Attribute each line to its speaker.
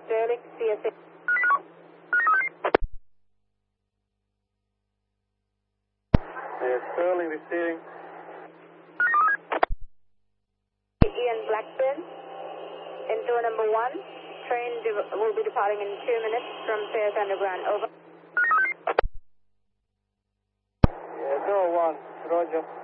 Speaker 1: Sterling, CSA.
Speaker 2: Sterling receiving.
Speaker 1: Ian Blackburn, Intour number 1. Train will be departing in 2 minutes from Fair's Underground. Over.
Speaker 2: Door 1, roger.